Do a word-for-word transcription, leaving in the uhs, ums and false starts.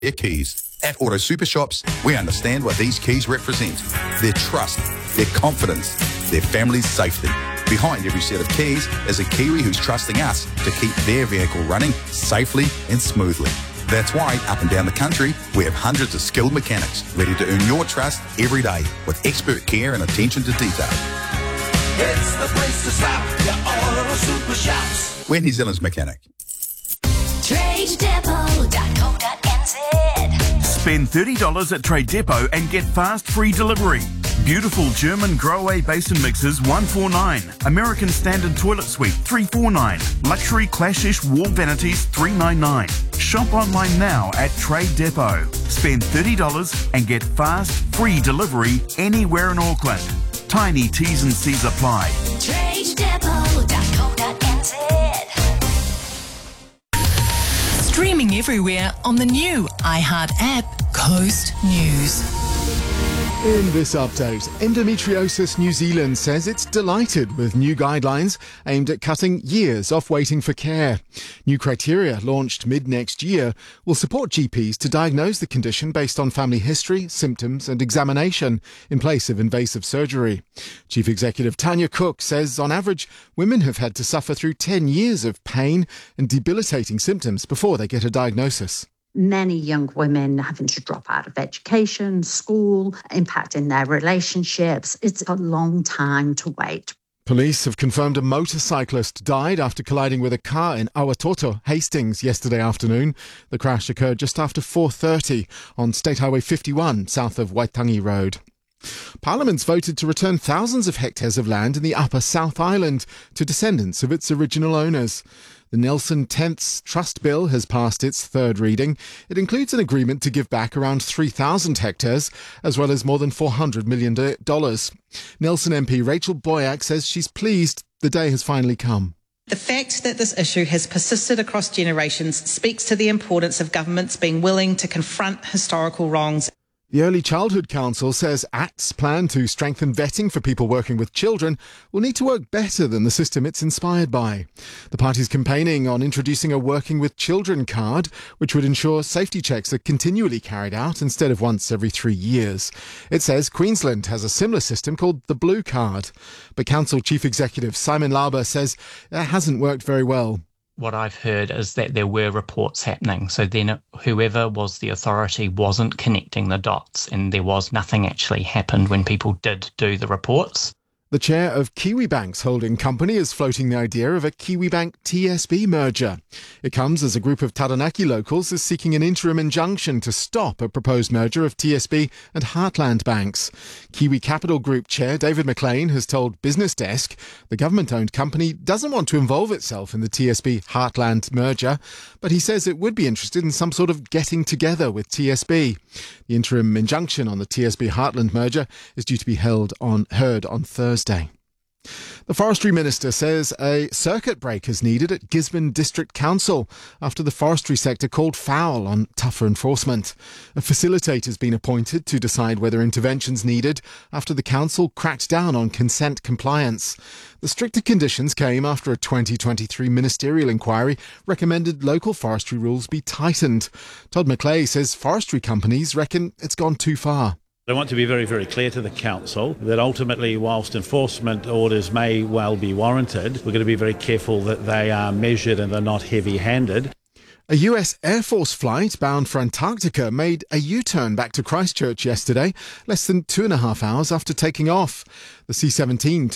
Their keys. At Auto Super Shops, we understand what these keys represent. Their trust, their confidence, their family's safety. Behind every set of keys is a Kiwi who's trusting us to keep their vehicle running safely and smoothly. That's why, up and down the country, we have hundreds of skilled mechanics ready to earn your trust every day with expert care and attention to detail. It's the place to stop, your Auto Super Shops. We're New Zealand's mechanic. trade depot dot co dot n z. Spend thirty dollars at Trade Depot and get fast free delivery. Beautiful German Grow-Away basin mixers one forty-nine. American Standard Toilet Suite three forty-nine. Luxury Clashish wall vanities three ninety-nine. Shop online now at Trade Depot. Spend thirty dollars and get fast free delivery anywhere in Auckland. Tiny T's and C's apply. trade depot dot co dot n z. Streaming everywhere on the new iHeart app, Coast News. In this update, Endometriosis New Zealand says it's delighted with new guidelines aimed at cutting years off waiting for care. New criteria launched mid-next year will support G Ps to diagnose the condition based on family history, symptoms and examination in place of invasive surgery. Chief Executive Tanya Cook says on average, women have had to suffer through ten years of pain and debilitating symptoms before they get a diagnosis. Many young women having to drop out of education, school, impacting their relationships. It's a long time to wait. Police have confirmed a motorcyclist died after colliding with a car in Awatoto, Hastings, yesterday afternoon. The crash occurred just after four thirty on State Highway fifty-one, south of Waitangi Road. Parliament's voted to return thousands of hectares of land in the Upper South Island to descendants of its original owners. The Nelson Tenths Trust Bill has passed its third reading. It includes an agreement to give back around three thousand hectares, as well as more than four hundred million dollars. Nelson M P Rachel Boyack says she's pleased the day has finally come. The fact that this issue has persisted across generations speaks to the importance of governments being willing to confront historical wrongs. The Early Childhood Council says Act's plan to strengthen vetting for people working with children will need to work better than the system it's inspired by. The party's campaigning on introducing a Working with Children card, which would ensure safety checks are continually carried out instead of once every three years. It says Queensland has a similar system called the Blue Card. But Council Chief Executive Simon Lauber says it hasn't worked very well. What I've heard is that there were reports happening. So then whoever was the authority wasn't connecting the dots and there was nothing actually happened when people did do the reports. The chair of Kiwibank's holding company is floating the idea of a Kiwibank T S B merger. It comes as a group of Taranaki locals is seeking an interim injunction to stop a proposed merger of T S B and Heartland banks. Kiwi Capital Group chair David McLean has told Business Desk the government-owned company doesn't want to involve itself in the T S B Heartland merger, but he says it would be interested in some sort of getting together with T S B. The interim injunction on the T S B Heartland merger is due to be held on heard on Thursday. The Forestry Minister says a circuit break is needed at Gisborne District Council after the forestry sector called foul on tougher enforcement. A facilitator has been appointed to decide whether intervention's needed after the council cracked down on consent compliance. The stricter conditions came after a twenty twenty-three ministerial inquiry recommended local forestry rules be tightened. Todd McClay says forestry companies reckon it's gone too far. I want to be very, very clear to the Council that ultimately, whilst enforcement orders may well be warranted, we're going to be very careful that they are measured and they're not heavy-handed. A U S Air Force flight bound for Antarctica made a U-turn back to Christchurch yesterday, less than two and a half hours after taking off. The C seventeen